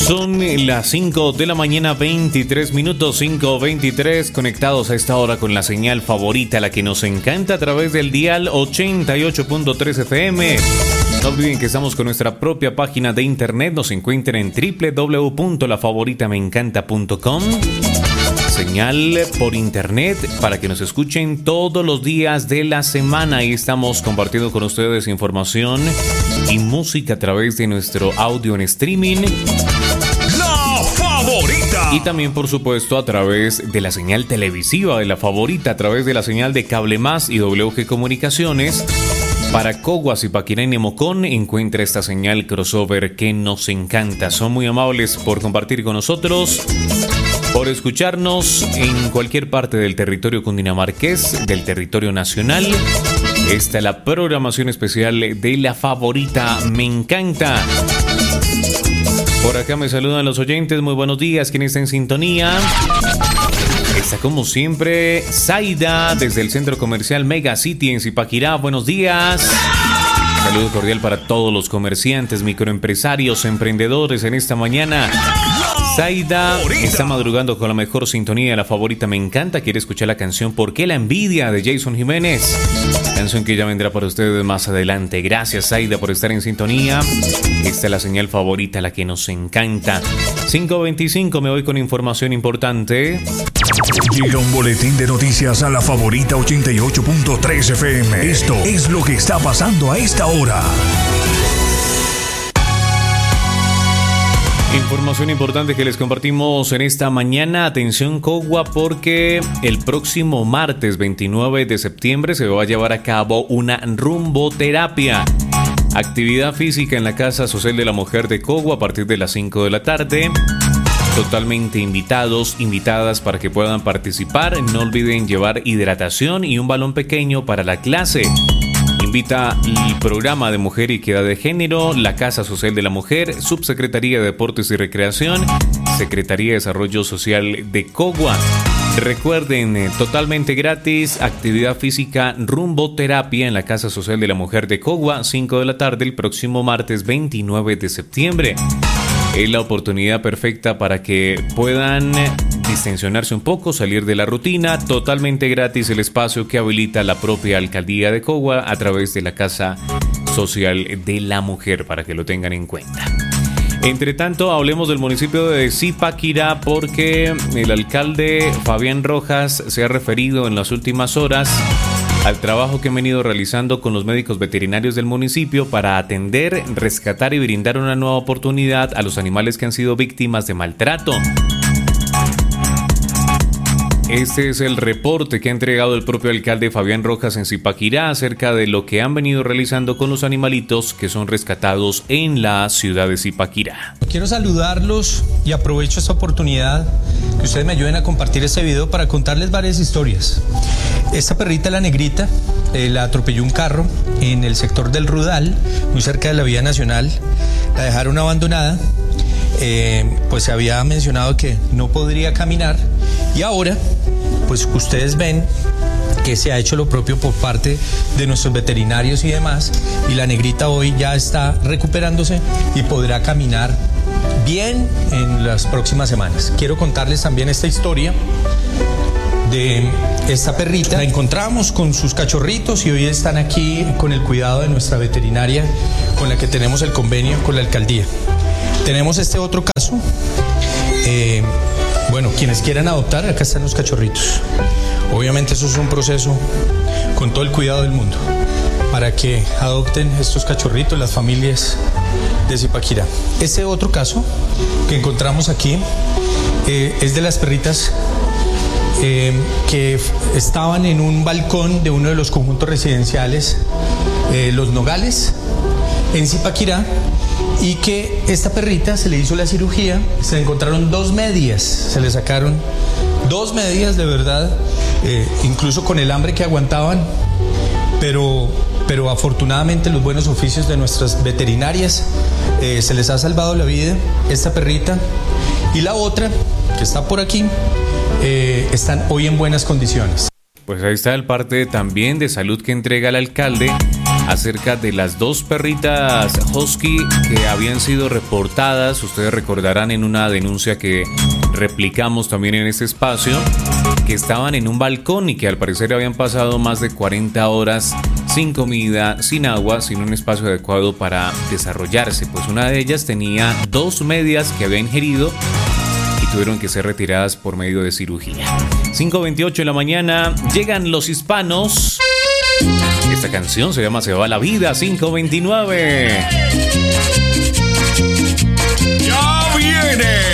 Son las 5 de la mañana, 23 minutos, 5:23, conectados a esta hora con la señal favorita, la que nos encanta a través del dial 88.3 FM. No olviden que estamos con nuestra propia página de internet, nos encuentran en www.lafavoritamencanta.com. Señal por internet para que nos escuchen todos los días de la semana. Y estamos compartiendo con ustedes información y música a través de nuestro audio en streaming. La Favorita. Y también, por supuesto, a través de la señal televisiva de La Favorita, a través de la señal de Cable Más y WG Comunicaciones. Para Cogua, Zipaquirá y Nemocón, encuentra esta señal crossover que nos encanta. Son muy amables por compartir con nosotros, por escucharnos en cualquier parte del territorio cundinamarqués, del territorio nacional. Esta es la programación especial de La Favorita. Me encanta. Por acá me saludan los oyentes. Muy buenos días. ¿Quién está en sintonía? Está como siempre Zaida desde el centro comercial Mega City en Zipaquirá. Buenos días. Saludo cordial para todos los comerciantes, microempresarios, emprendedores en esta mañana. Zaida está madrugando con la mejor sintonía de La Favorita. Me encanta, quiere escuchar la canción ¿Por qué la envidia? De Jason Jiménez. Canción que ya vendrá para ustedes más adelante. Gracias, Zaida, por estar en sintonía. Esta es la señal favorita, la que nos encanta. 5:25, me voy con información importante. Llega un boletín de noticias a La Favorita 88.3 FM. Esto es lo que está pasando a esta hora. Información importante que les compartimos en esta mañana. Atención, Cogua, porque el próximo martes 29 de septiembre se va a llevar a cabo una rumboterapia. Actividad física en la Casa Social de la Mujer de Cogua a partir de las 5 de la tarde. Totalmente invitados, invitadas para que puedan participar. No olviden llevar hidratación y un balón pequeño para la clase. Invita el Programa de Mujer y Equidad de Género, la Casa Social de la Mujer, Subsecretaría de Deportes y Recreación, Secretaría de Desarrollo Social de Cogua. Recuerden, totalmente gratis, actividad física rumboterapia en la Casa Social de la Mujer de Cogua, 5 de la tarde el próximo martes 29 de septiembre. Es la oportunidad perfecta para que puedan distensionarse un poco, salir de la rutina. Totalmente gratis el espacio que habilita la propia Alcaldía de Cogua a través de la Casa Social de la Mujer, para que lo tengan en cuenta. Entre tanto, hablemos del municipio de Zipaquirá, porque el alcalde Fabián Rojas se ha referido en las últimas horas al trabajo que han venido realizando con los médicos veterinarios del municipio para atender, rescatar y brindar una nueva oportunidad a los animales que han sido víctimas de maltrato. Este es el reporte que ha entregado el propio alcalde Fabián Rojas en Zipaquirá acerca de lo que han venido realizando con los animalitos que son rescatados en la ciudad de Zipaquirá. Quiero saludarlos y aprovecho esta oportunidad que ustedes me ayuden a compartir este video para contarles varias historias. Esta perrita, la negrita, la atropelló un carro en el sector del Rudal, muy cerca de la vía nacional. La dejaron abandonada. Pues se había mencionado que no podría caminar y ahora pues ustedes ven que se ha hecho lo propio por parte de nuestros veterinarios y demás, y la negrita hoy ya está recuperándose y podrá caminar bien en las próximas semanas. Quiero contarles también esta historia de esta perrita. La encontramos con sus cachorritos y hoy están aquí con el cuidado de nuestra veterinaria con la que tenemos el convenio con la alcaldía. Tenemos este otro caso. Bueno, quienes quieran adoptar, acá están los cachorritos. Obviamente eso es un proceso con todo el cuidado del mundo para que adopten estos cachorritos las familias de Zipaquirá. Este otro caso que encontramos aquí es de las perritas que estaban en un balcón de uno de los conjuntos residenciales Los Nogales en Zipaquirá, y que esta perrita se le hizo la cirugía, se encontraron 2 medias, se le sacaron 2 medias de verdad, incluso con el hambre que aguantaban, pero afortunadamente los buenos oficios de nuestras veterinarias se les ha salvado la vida. Esta perrita y la otra que está por aquí están hoy en buenas condiciones. Pues ahí está el parte también de salud que entrega el alcalde acerca de las dos perritas husky que habían sido reportadas. Ustedes recordarán en una denuncia que replicamos también en este espacio, que estaban en un balcón y que al parecer habían pasado más de 40 horas sin comida, sin agua, sin un espacio adecuado para desarrollarse. Pues una de ellas tenía 2 medias que había ingerido y tuvieron que ser retiradas por medio de cirugía. 5:28 de la mañana, llegan los hispanos. Esta canción se llama Se va la vida, 5:29. ¡Ya viene!